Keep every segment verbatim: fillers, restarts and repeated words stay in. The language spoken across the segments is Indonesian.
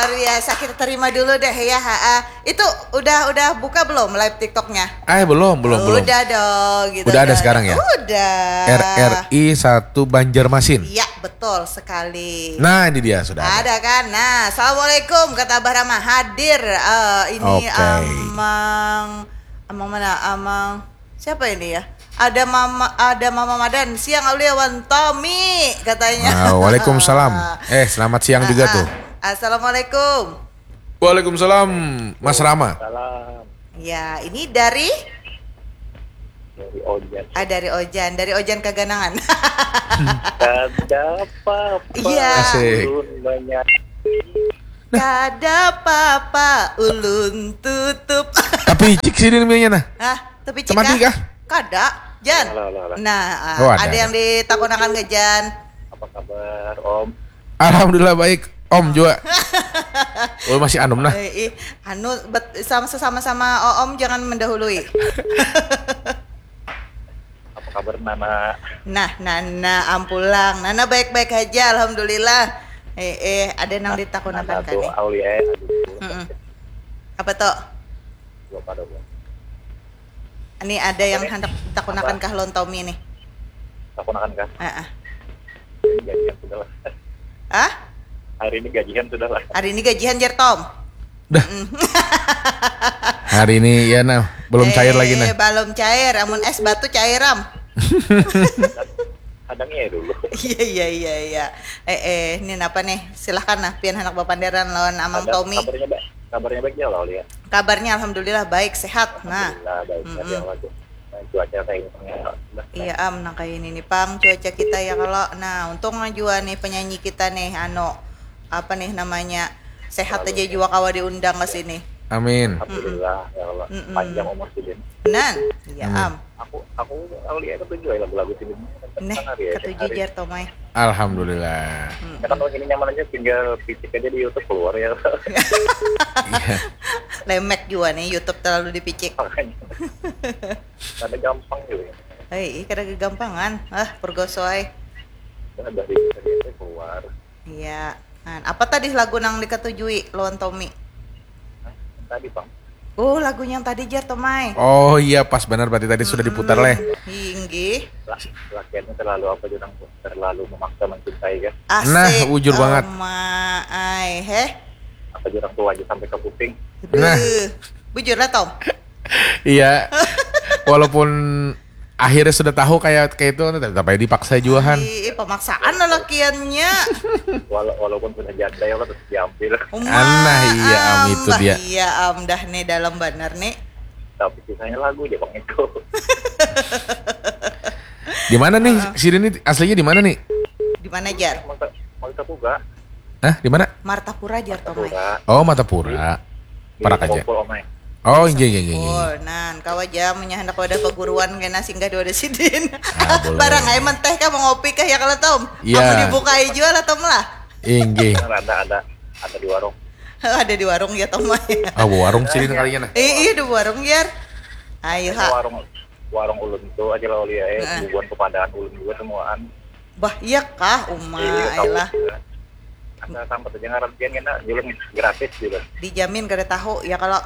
luar biasa. Kita terima dulu deh ya. Ha, itu udah udah buka belum live TikToknya? Eh belum belum udah belum. Udah dong. Gitu udah ada dong. sekarang ya. Udah. R R I satu Banjarmasin. Iya betul sekali. Nah ini dia sudah ada. Ada kan. Nah assalamualaikum kata Abah Rama hadir. Uh, ini okay. Amang Amang mana Amang siapa ini ya? Ada mama, ada Mama Madan, siang Auliawan Tommy katanya. Nah, waalaikumsalam. Eh, selamat siang juga tuh. Assalamualaikum. Waalaikumsalam, Mas Rama. Salam. Ya, ini dari dari Ojan. Ah, dari Ojan, dari Ojan Kaganangan. Kada apa-apa. Iya. Ulun banyak. Kada apa-apa, ulun tutup. Tapi cik sini namanya nah. Hah, tapi cik Cemati kah? Kada. Jan. Alah, alah, alah. Nah, Oh, ada. ada yang ditakunakan ke Jan. Apa kabar, Om? Alhamdulillah baik, Om juga. Oh masih anom nah. Eh, eh, anu bet, sama sama-sama Om jangan mendahului. Apa kabar, Nana? Nah, Nana ampulang. Nana baik-baik aja, alhamdulillah. Eh, eh ada yang ditakunakan Nana kan tuh nih. Aulia. Mm-mm. Apa toh? Gua pada gua. Ini ada yang hendak ditakunakan kah Lon Tommy nih? Aku nakan kah? Ah, ah. Gajian sudah lah. Ah? Hari ini gajian sudah lah. Hari ini gajian Jer Tom. Dah. Hari ini ya nah, belum eh, cair lagi nah. Belum cair, amun es batu cairam. Kadangnya ya dulu. Iya iya iya iya. Eh eh ini apa nih? Silahkan nah pian anak bapanderan lawan Amang Ada Tommy. Kabarnya baik. Kabarnya baik ya lah, Aulia. Kabarnya alhamdulillah baik sehat. Nah. Alhamdulillah baik. Mm-mm. Ada yang lagi. Nah, cuaca kayak gini. Iya am nah kayak ini nih Pang cuaca kita ya kalau nah untung ngajuan nih penyanyi kita nih ano apa nih namanya sehat aja juga kawa diundang ke sini. Amin. Alhamdulillah ya Allah. Mm-mm. Panjang umur Sidin. Nan, iya am. Aku aku Aulia ketujuh ya lagu-lagu Sidin. Neh ketujuh jar Tomai. Alhamdulillah. Ya kan kalau ini nyaman aja tinggal pisik aja di YouTube keluar ya. Iya. Lemek juga nih YouTube terlalu dipicik. Makanya. Ada gampang juga. Hei, kada kegampangan. Ah, pergosoy. Ya dari dari keluar. Iya. Nah, apa tadi lagu nang diketujui lawan Tommy? Nah, tadi Bang. Oh, lagunya yang tadi jar Tomai. Oh iya pas benar berarti tadi sudah diputar leh. Hinggi. Laki-lakinya terlalu apa jurang terlalu memaksa mencintai kan. Asik. Nah, ujur banget. Ma, ai, heh. Apa jurang tua aja sampai ke kuping. Nah. Beuh. Bujur lah Tom. Iya. Walaupun akhirnya sudah tahu kayak kayak itu tapi dipaksa juahan. Ih, pemaksaan lah lakiannya. Wala walaupun sudah janda ya Allah terus diambil. Anah, iya, am, itu bah, dia. Iya am dah nih dalam benar nih. Tapi sisanya lagu aja Bang itu. Di mana nih? Si ini aslinya di mana nih? Di mana jar? Mau mau kita buka. Hah, di mana? Martapura jar Tomai. Buka. Oh, Matapura. Parak aja. Kumpul Omai. Oh, iya iya iya. Oh, nan kawaja menyahandak wadah peguruan kena singgah dua desidin. Ah, boleh. Barang ay menteh kah mau ngopi kah ya kalau Tom? Iya. Kamu dibukai jual lah Tom lah. Inggih. Ada ada ada di warung. Ada di warung ya Tom. Ah, warung sini kalian nah. Eh, iya di warung jar. Ayo Ini ha. warung warung ulun itu aja lah Aulia eh Nah. hubungan kepadaan ulun juga semuaan. Bah, iya kah Uma Iya, tahu ayolah. juga. Anda sampai aja ngarantian kena julung gratis juga. Dijamin kada tahu ya kalau.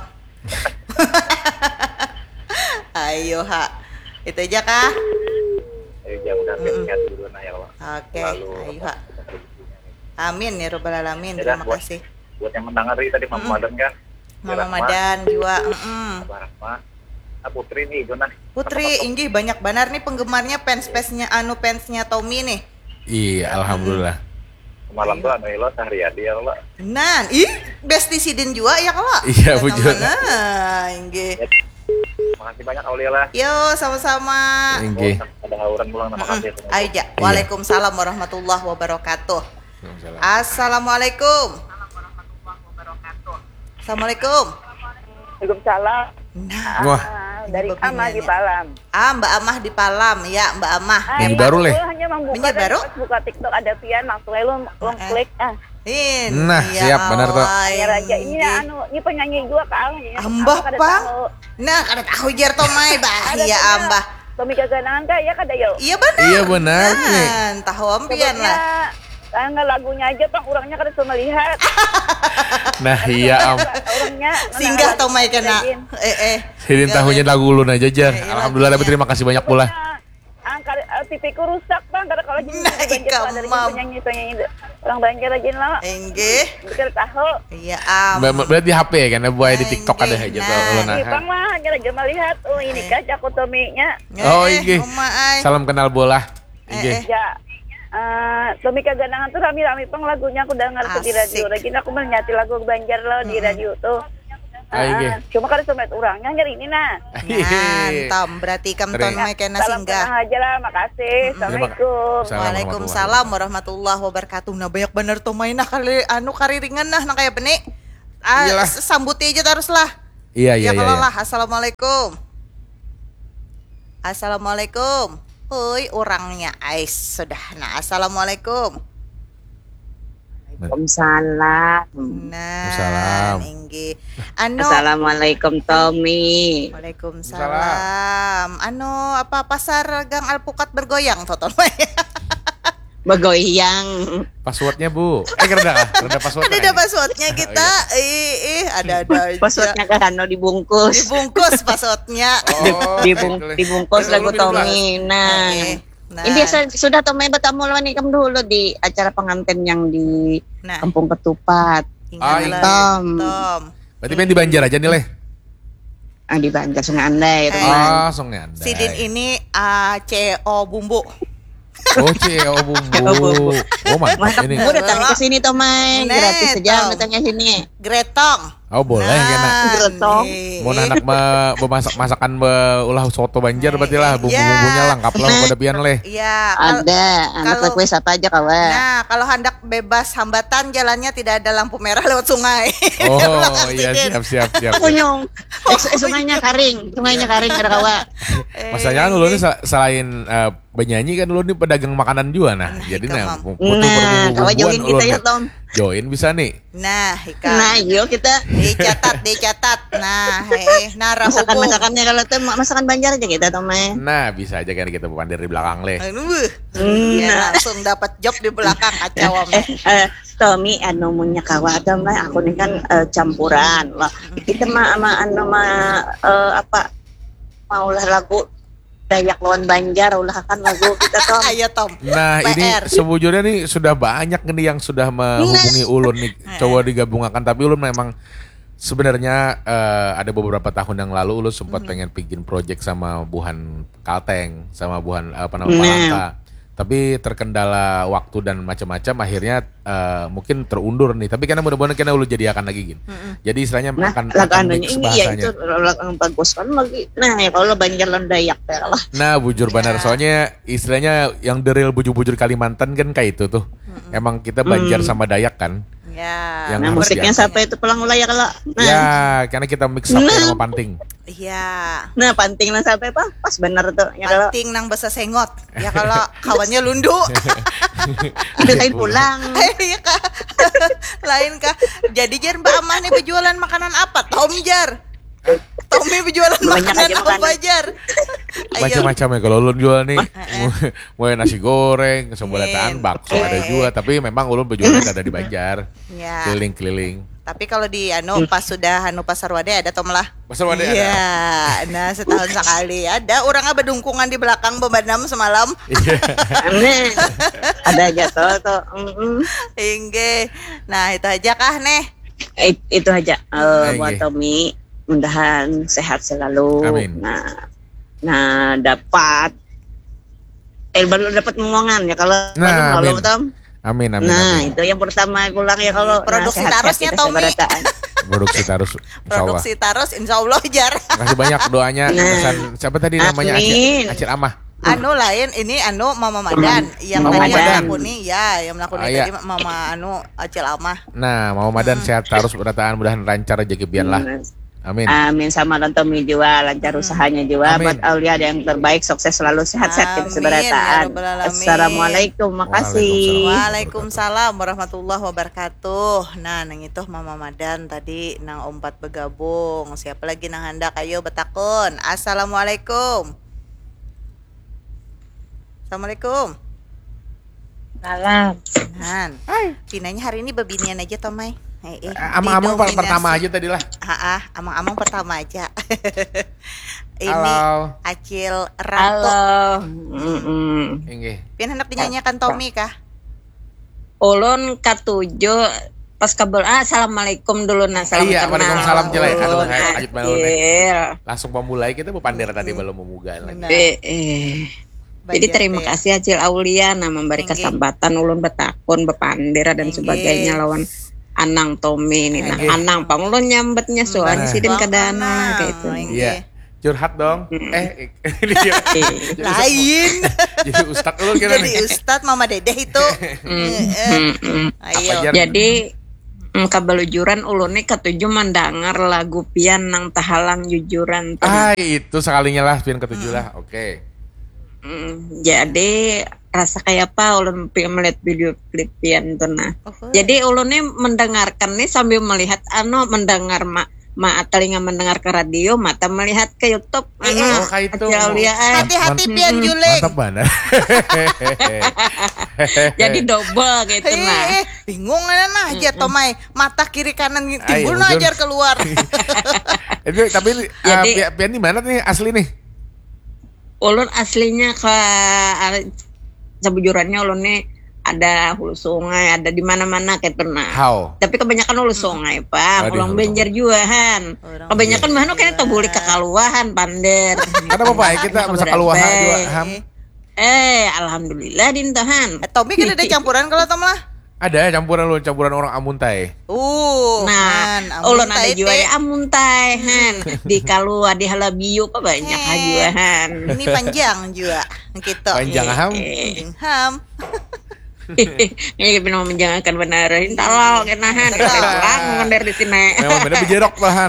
Ayo ha. Itu aja kah? Ayo jam udah sehat dulu nah ya Allah. Oke, Lalu ayo ha. Amin ya robbal alamin. Ya dah, Terima buat- kasih. Buat yang mendengar tadi Mama Madan kan. Mama Rahma, Madan juga. Mm-mm. Abah Rahma. Ah, Putri nih itu nah. Putri, Inggi banyak banar nih penggemarnya fans-fansnya anu fansnya Tommy nih. Iya, alhamdulillah. Semalam tuh anu ilo Sahriadi ya Allah. Nan, ih, besti sidin juga ya kalau. Iya, bujur. Nah, Inggi. Makasih banyak Aulia lah. Yo, sama-sama. Inggih. Oh, ada hauran pulang nama kasih. Ayo, ja. Waalaikumsalam warahmatullahi wabarakatuh. Assalamualaikum. Assalamualaikum. Waalaikumsalam. Nah, Wah, Ah, dari Ini Amah di bapaknya. Palam. ah Mbak Amah di Palam, ya Mbak Amah. Ini Pak, baru, Leh. lu hanya membuka Ini dan baru? pas buka TikTok ada pian langsung aja lu lu Eh. klik ah. In, Nah, ya siap, benar, Tok. Allah, Ya raja ini Inggi. anu ini penyanyi juga Kang. Ya. Ambah, Aku kada Pang. tahu. Nah, kada tahu jar Tomai, bah. Ada Iya, punya Ambah. Tommy Kaganangan kah ya kada yo. Iya benar. Iya benar nih. Nah, tahu ampian Sebutnya lah. Tanggal lagunya aja Bang, orangnya kada cuma melihat. Nah iya am. Orangnya Singgah Tomai kena. Eh eh. Sidin tahunya lagu ulun aja jar. Eh, Alhamdulillah lagunya. terima kasih banyak pula. Angkat T V ku rusak Bang, kada kalau jadi Nah, banjir ika, dari Mam. penyanyi penyanyi orang banjir aja lah. Enggih. Kita tahu. Iya am. Ber- Berarti H P kan buat di Nah, TikTok ada aja nah. tuh ulun. Iya Bang lah, kira aja melihat. Oh ini kan aku Tomi-nya. Oh Eh, iya. Oma ai. Salam kenal bola. Eh, Iya. eh. Ya. Eh, Tomi Kagandangan tuh rame-rame Bang lagunya aku dengar tuh di radio. Asik. Lagi aku menyati lagu Banjar lo di radio tuh. Ah, iya. Ah, cuma kada cuma orangnya nyari ini nah. Ngan, Tom, berarti kam ton Sering. mai kena Salam singgah. kenal aja lah, makasih. Assalamualaikum. Salam Waalaikumsalam warahmatullahi wabarakatuh. Nah banyak bener tuh main nah kali anu kariringan nah nah kayak benih. Ah, Iyalah. sambut aja terus lah. Iya iya Ya iya. kalau iya. lah. Assalamualaikum. Assalamualaikum. Oi orangnya Ais sudah. Nah assalamualaikum. Waalaikumsalam. Nah, Waalaikumsalam. Inggi. Anu. Assalamualaikum Tommy. Waalaikumsalam. Anu apa pasar Gang Alpukat bergoyang foto Begoyang. Passwordnya Bu. Eh kereda kah? Kereda password. Ada ada passwordnya kita. Ih, ih, ada ada aja. Passwordnya kan anu dibungkus. Dibungkus passwordnya. Oh, Dibung, boleh. dibungkus Boleh, lagu boleh, boleh. Tommy. Nah. Oke. Nah, Ini biasa sudah Tommy bertamu lawan ikam dulu di acara pengantin yang di nah, Kampung Ketupat. Ah, ingatlah, Tom. Tom. Berarti main di Banjar aja nih leh. Ah, di Banjar Sungai Andai, Eh. teman. Oh, songnya anda. Sidin ini ah, C O bumbu. Oh, C O bumbu. C O bumbu. Oh, mantap Mantap, ini. Bu datang ke sini Tommy. Nih, Gratis saja Tom. datangnya sini. Gretong. Oh, boleh kena. Gretong. nih. Mau anak memasak masakan be, ulah soto Banjar berarti lah bumbu-bumbunya Ya. lengkap lah pada pian leh. Iya. kal- Ada, anak kalau- request apa aja kawan. Nah, kalau hendak bebas hambatan jalannya tidak ada lampu merah lewat sungai. Oh, iya siap siap siap. Kunyung. Eh, su- sungainya karing, sungainya karing ada kawa. Masanya kan dulu nih sel- selain eh, penyanyi kan dulu nih pedagang makanan juga nah. Jadi Ika, nah, Mam. butuh Nah, kawa join kita ya Tom. Join bisa nih. Nah, Ika. Nah, yuk kita Dicatat, dicatat. Nah, hei, narah hubung. masakan-masakannya kalau tuh masakan Banjar aja kita Tom. eh. Nah, bisa aja kan kita pandir di belakang leh. Aduh, Hmm, ya, nah. langsung dapat job di belakang kacau am. Eh, eh, Tommy, anu munya kawa Tom, eh, aku nih kan eh, campuran. Wah, kita mah sama anu mah eh, apa maulah lagu Dayak lawan Banjar, ulah kan lagu kita Tom. Ayo Tom. Nah P R. ini sebujurnya nih sudah banyak nih yang sudah menghubungi Ulun nih coba digabungkan tapi Ulun memang sebenarnya eh, ada beberapa tahun yang lalu Ulun sempat pengen bikin project sama Buhan Kalteng sama Buhan apa namanya Nah. Palangka tapi terkendala waktu dan macam-macam akhirnya eh, mungkin terundur nih tapi karena mudah-mudahan kena Ulun jadi akan lagi gini jadi istilahnya Nah, akan, lagu akan anunya mix ini ya bahasanya. itu lagu yang bagus kan lagi. Nah, ya kalau Banjar lawan Dayak ya lah. Nah, bujur benar. Soalnya istilahnya yang deril bujur-bujur Kalimantan kan kayak itu tuh. Emang kita Banjar sama Dayak kan. Ya. Yang Nah, harus musiknya diangkat. siapa itu pelang ulah ya kalau. Nah, Ya, karena kita mix up sama panting. Iya. nah panting lah sampai apa? Pas bener tuh. Ya kalau Panting nang bahasa sengot. Ya kalau kawannya lundu. itu lain pulang. Iya kah? Lain kah? Jadi Jar Mbak Amah nih berjualan makanan apa? Tom Jar. Tommy berjualan Banyak makanan aja apa makanan. Jar? Ayo. Macam-macam ya kalau ulun jual nih. Mulai nasi goreng, sembalataan, Min. bakso Oke. ada juga, tapi memang ulun berjualan ada di Banjar. Ya. Keliling-keliling. Tapi kalau di anu pas sudah anu pasar wadah ada Tom lah. Pasar Wadah ada. Iya, nah setahun sekali ada orangnya bedungkungan di belakang bebanam semalam. Iya. Aneh. Ada aja tuh tuh. Mm-mm. Hingga, nah itu aja kah nih? Eh, itu aja eh, Oke. buat Tommy. Mudahan sehat selalu. Amin. Nah, nah dapat eh baru dapat ngomongan ya kalau Nah, kalau amin. Tom. Amin, amin, Nah, amin. itu yang pertama pulang ya kalau Produksi sehat-sehat tarosnya, kita Tommy. seberataan. Produksi tarus, insya Allah. Produksi taros insya Allah Jar. Kasih banyak doanya. Nah. Pesan, siapa tadi namanya Amin. Acil, Acil Amah. Anu lain ini anu Mama Madan yang Mama tadi Madan. yang melakukan nih ya yang melakukan Ah, iya. tadi Mama anu Acil Amah. Nah, mau Madan sehat terus berataan mudahan lancar aja kebian lah. Amin. Amin sama dan Tommy juga lancar usahanya juga Amin. buat Aulia yang terbaik sukses selalu sehat-sehat kita Amin, seberataan. ya Rabbal Alamin. Assalamualaikum, makasih. Waalaikumsalam warahmatullahi wabarakatuh. Nah, nang itu Mama Madan tadi nang ompat bergabung. Siapa lagi nang hendak ayo betakun. Assalamualaikum. Assalamualaikum. Salam. Han. Pinanya hari ini bebinian aja Tomai. Eh, eh, Amang-amang per- didominasi. pertama aja tadi lah. Ah, ah, amang-amang pertama aja. Ini Halo. Acil Ranto. Halo. Mm-mm. Inggih. Pian hendak dinyanyikan Tommy kah? Ulun katujuh pas kabel ah assalamualaikum dulu nah salam Iya, kenal. waalaikumsalam, Jelek. Aduh, Ulun, saya lanjut malu nih. Acil. Langsung memulai kita bepander tadi belum memuga lagi. Benar. Eh, eh. Jadi Banjar terima teh. kasih Acil Auliana memberi Inggih. kesempatan ulun betakun bepandera dan Inggih. sebagainya lawan Anang Tommy ini nah Inggih. Anang pang ulun nyambetnya soalnya Nah. sih dan Bang kadana Anang, kayak itu. Inggih. Iya. Curhat dong. Eh, dia. Eh, Lain. Jadi ustad ulun kira Jadi nih. Ustadz Mama Dedeh itu. mm, Eh, mm, mm. Ayo. Apa, Jar? Jadi mm, kabalujuran ulun nih ketujuh mendengar lagu pian nang tahalang jujuran tuh. Ah, itu sekalinya lah pian ketujuh lah. Oke. Mm, jadi rasa kayak apa ulun pi- melihat video klip pian tuh nah. Oh, Jadi ulun nih mendengarkan nih sambil melihat ano mendengar ma, ma telinga mendengar ke radio, mata melihat ke YouTube. Eh, Ano, oh, kayak itu. Acil Aulia, eh. hati-hati Man- pian Juling. Mantap banget. Jadi double gitu Eh, nah. eh, bingung kan aja Tomai. Mata kiri kanan timbul Ayo, ajar keluar. Itu tapi uh, Jadi- pian, pian di mana nih asli nih? Ulun aslinya ke sebujurannya ulun nih ada hulu sungai, ada di mana-mana kayak nah. How? Tapi kebanyakan hulu sungai, Oh, Pak. di Ulang hulu Banjar juahan. Orang Kebanyakan Banjar mana kayaknya tuh boleh kekaluahan, pander. Karena Bapak ya, kita bisa keluar juga ham. Eh, alhamdulillah dintahan. Eh, Tommy kan ada campuran kalau Tom lah. Ada campuran lu, campuran orang Amuntai. Uh, Nah, man, ulun amun ada tae jual teh. amuntai han di kalua di halabiu apa banyak Eh. juahan. Ini panjang juga gitu. Panjang ham. Eh, Ham. ini kita mau menjangankan benar. Intalal kenahan. Pulang ngender di sini. Memang bener bejerok bahan.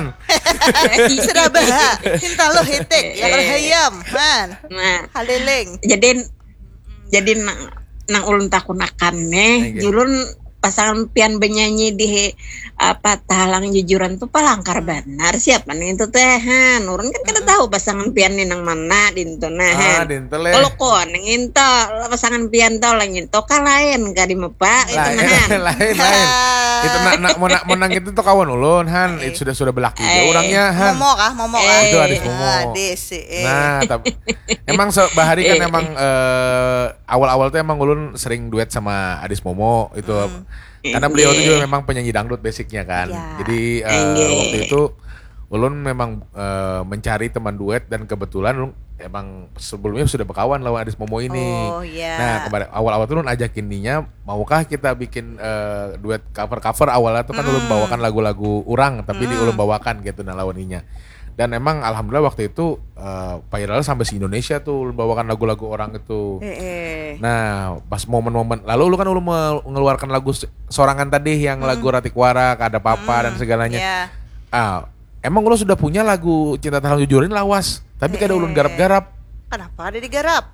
Sudah bah. Cinta lo hitik ya kalau hayam, man. Nah, Haleleng. jadi jadi nang, nang ulun takunakan nih Oke. julun pasangan pian benyanyi di apa tahalang jujuran tuh palangkar benar siapa nih itu teh han urun kan kada tahu pasangan pian nih nang mana dinto nah Ah, han dintel ya. kalau kon nang into pasangan pian tau lang into kalain ka di mepa itu Lain, nah han lain, lain. Itu nak nak menang menang itu tuh kawan ulun Han. Itu sudah sudah belaki juga Eh. orangnya Han. Momo kah? Momo kah? Itu adis Momo. Adis sih. eh. Nah, tapi emang sebahari kan Eh. emang eh, awal-awal tuh emang ulun sering duet sama Adis Momo itu. Karena beliau itu juga memang penyanyi dangdut basicnya kan. Ya. Jadi eh, Iya. waktu itu ulun memang eh, mencari teman duet dan kebetulan ulun emang sebelumnya sudah berkawan lawan Adis Momo ini. Oh, iya. Nah, kemarin awal-awal tuh ulun ajakin Ninya, maukah kita bikin eh, duet cover-cover awalnya tuh kan ulun bawakan lagu-lagu urang tapi di ulun bawakan gitu nah lawan Ninya. Dan emang alhamdulillah waktu itu uh, viral sampai se Indonesia tuh ulun bawakan lagu-lagu orang itu. Eh, eh. Nah, pas momen-momen lalu lu kan ulun mengeluarkan lagu se- sorangan tadi yang lagu Ratikwara, Kada Papa dan segalanya. Ya. Ah, emang ulun sudah punya lagu Cinta Tahalang Jujurin lawas, tapi kada ulun garap-garap. Kenapa ada digarap?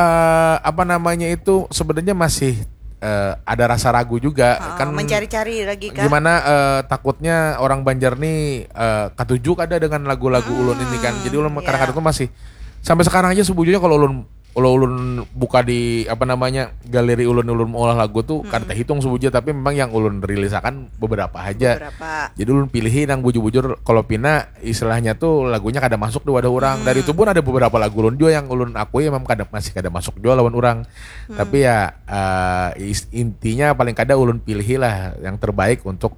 Eh apa namanya itu sebenarnya masih eh, ada rasa ragu juga Oh, kan mencari-cari lagi kah? gimana eh, takutnya orang Banjar nih eh, katujuk ada dengan lagu-lagu ulun ini kan jadi ulun iya. kadang-kadang tuh masih sampai sekarang aja sebujurnya kalau ulun kalau ulun buka di apa namanya galeri ulun ulun mengolah lagu tuh kan terhitung sebujurnya tapi memang yang ulun rilisakan beberapa aja Berapa? jadi ulun pilihin yang bujur-bujur kalau Pina istilahnya tuh lagunya kada masuk di wadah orang. Dari itu pun ada beberapa lagu ulun juga yang ulun akui memang kada masih kada masuk juga lawan orang. Tapi ya eh, is- intinya paling kada ulun pilih lah yang terbaik untuk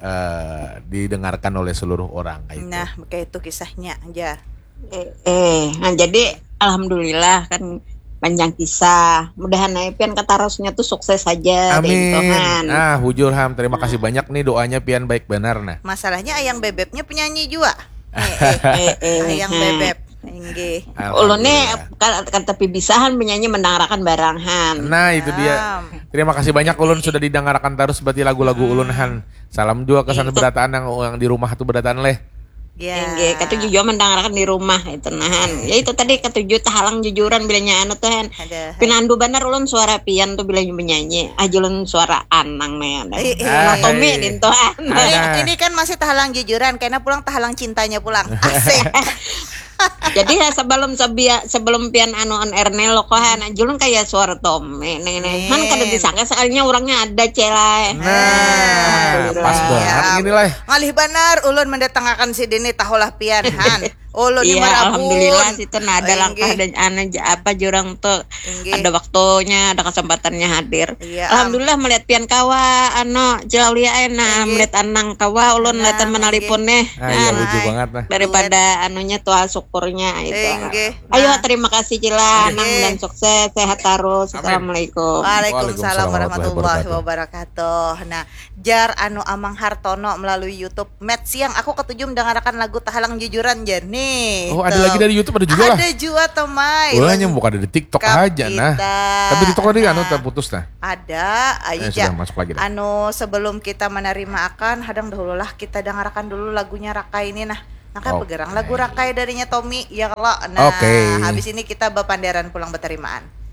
eh, didengarkan oleh seluruh orang kayak gitu. Nah, kayak itu kisahnya aja. eh, eh nah, jadi alhamdulillah kan panjang kisah mudahan Pian katarosnya tuh sukses saja Amin. Tuhan. Ah, hujur Ham, terima kasih banyak nih doanya Pian baik benar nah. Masalahnya Ayang Bebebnya penyanyi juga. Eh, eh. eh, eh, Ayang eh. Bebeb. Inggih. Ulun nih Alhamdulillah. kan tapi bisahan penyanyi mendangarakan barangan. Nah itu dia. Terima kasih banyak ulun sudah didengarkan terus berarti lagu-lagu ulun Han. Salam juga kesan berataan yang yang di rumah tuh berataan leh. Ya. Enggak, ketujuh juga mendangarakan di rumah itu nahan. Ya itu tadi ketujuh tahalang jujuran bilanya anu tuhan. Ada. Pinandu benar ulun suara pian tuh bilanya menyanyi. Ajulun suara anang nih ada. Eh, eh. Nah, Tommy Eh. dintoan. Ini, Ada. ini kan masih tahalang jujuran, karena pulang tahalang cintanya pulang. Asik. Jadi ya sebelum sebia, sebelum pian anu on air nelo kohan julun kayak suara Tommy nih nih. Han kada disangka sekalinya orangnya ada celai. Nah, pas banget gini lah. Ngalih benar ulun mendatangkan si Dini tahulah pian Han. Ulun di Iya, Marabun. alhamdulillah situ nah ada Oh, langkah inggih. dan anu apa jurang tuh Inggih. ada waktunya, ada kesempatannya hadir. Iya, Alhamdulillah melihat pian kawa anu Jelaulia enak Inggih. melihat anang kawa ulun Nah, lihat menelpon nih. Ah, iya Nah, lucu banget nah. daripada anunya tuh syukurnya itu. Inggih. Ayo Nah. terima kasih Cila, Anang Inggih. dan sukses, sehat terus. Amin. Assalamualaikum. Waalaikumsalam Waalaikumsalam warahmatullahi warahmatullahi wabarakatuh. Nah, jar anu Amang Hartono melalui YouTube Met siang aku ketujuh mendengarkan lagu Tahalang Jujuran jar nih. Oh, ada tuh. lagi dari YouTube ada juga lah. Ada juga Tomai. Ulah hanya bukan ada di TikTok Lengkap aja nah. kita. Tapi TikTok tadi anu Nah. terputus nah. Ada, ayo Eh, ja. sudah masuk lagi dah. Anu sebelum kita menerima akan hadang dahululah kita dengarkan dulu lagunya Rakai ini nah. Nah, kan Oke. begerang lagu Rakai darinya Tommy ya kalau nah Oke. habis ini kita bepanderan pulang berterimaan.